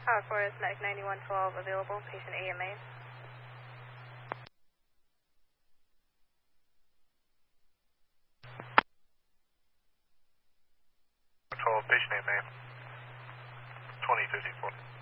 Forest Medic 9112 available, patient AMA. Patient AMA, 2054.